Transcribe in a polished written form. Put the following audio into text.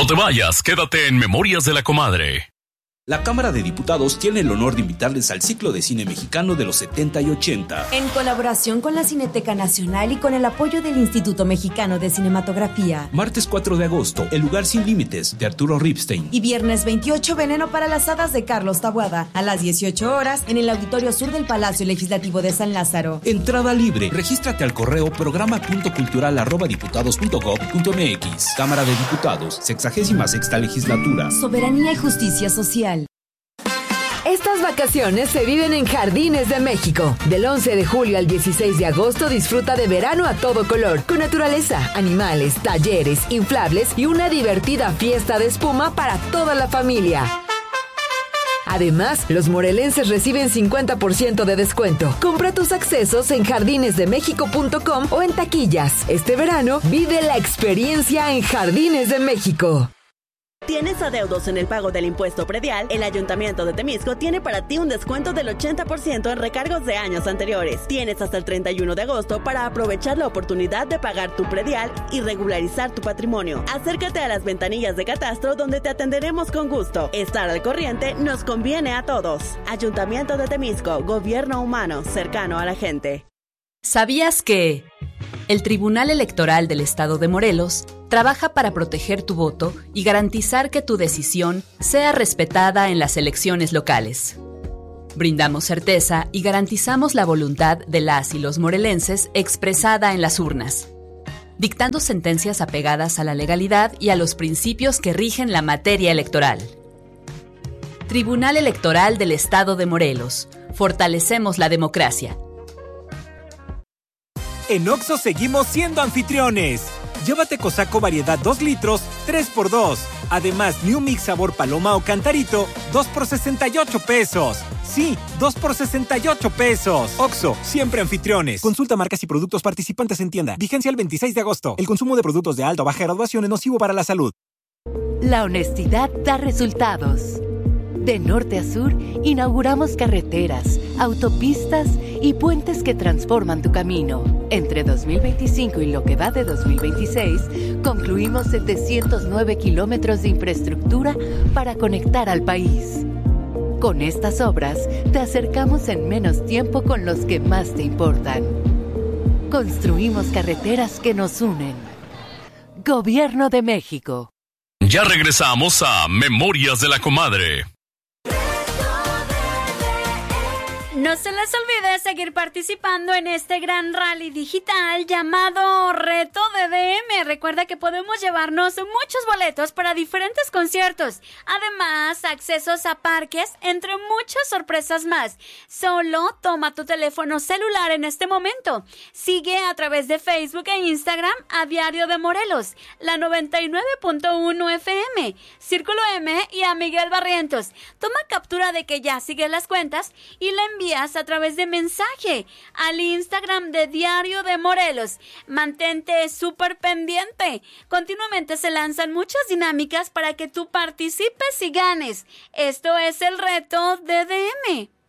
No te vayas, quédate en Memorias de la Comadre. La Cámara de Diputados tiene el honor de invitarles al ciclo de cine mexicano de los 70 y 80. En colaboración con la Cineteca Nacional y con el apoyo del Instituto Mexicano de Cinematografía. Martes 4 de agosto, El lugar sin límites, de Arturo Ripstein. Y viernes 28, Veneno para las hadas, de Carlos Taboada. A las 18 horas, en el Auditorio Sur del Palacio Legislativo de San Lázaro. Entrada libre. Regístrate al correo programa.cultural@diputados.gov.mx. Cámara de Diputados, 66ª Legislatura. Soberanía y justicia social. Estas vacaciones se viven en Jardines de México. Del 11 de julio al 16 de agosto disfruta de verano a todo color, con naturaleza, animales, talleres, inflables y una divertida fiesta de espuma para toda la familia. Además, los morelenses reciben 50% de descuento. Compra tus accesos en jardinesdemexico.com o en taquillas. Este verano, vive la experiencia en Jardines de México. ¿Tienes adeudos en el pago del impuesto predial? El Ayuntamiento de Temisco tiene para ti un descuento del 80% en recargos de años anteriores. Tienes hasta el 31 de agosto para aprovechar la oportunidad de pagar tu predial y regularizar tu patrimonio. Acércate a las ventanillas de catastro donde te atenderemos con gusto. Estar al corriente nos conviene a todos. Ayuntamiento de Temisco, gobierno humano, cercano a la gente. ¿Sabías que el Tribunal Electoral del Estado de Morelos trabaja para proteger tu voto y garantizar que tu decisión sea respetada en las elecciones locales? Brindamos certeza y garantizamos la voluntad de las y los morelenses expresada en las urnas, dictando sentencias apegadas a la legalidad y a los principios que rigen la materia electoral. Tribunal Electoral del Estado de Morelos. Fortalecemos la democracia. En Oxxo seguimos siendo anfitriones. Llévate Cosaco variedad 2 litros, 3x2. Además, New Mix sabor paloma o cantarito, 2 por 68 pesos. Sí, 2 por 68 pesos. Oxxo, siempre anfitriones. Consulta marcas y productos participantes en tienda. Vigencia el 26 de agosto. El consumo de productos de alta o baja graduación es nocivo para la salud. La honestidad da resultados. De norte a sur, inauguramos carreteras, autopistas y puentes que transforman tu camino. Entre 2025 y lo que va de 2026, concluimos 709 kilómetros de infraestructura para conectar al país. Con estas obras, te acercamos en menos tiempo con los que más te importan. Construimos carreteras que nos unen. Gobierno de México. Ya regresamos a Memorias de la Comadre. No se les olvide seguir participando en este gran rally digital llamado Reto DDM. Recuerda que podemos llevarnos muchos boletos para diferentes conciertos. Además, accesos a parques, entre muchas sorpresas más. Solo toma tu teléfono celular en este momento. Sigue a través de Facebook e Instagram a Diario de Morelos, la 99.1 FM, Círculo M y a Miguel Barrientos. Toma captura de que ya sigues las cuentas y la envías a través de mensaje al Instagram de Diario de Morelos. Mantente súper pendiente. Continuamente se lanzan muchas dinámicas para que tú participes y ganes. Esto es el Reto DDM.